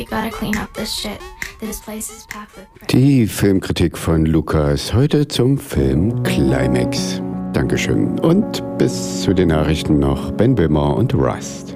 Die Filmkritik von Lukas heute zum Film Climax. Dankeschön und bis zu den Nachrichten noch Ben Böhmer und Rust.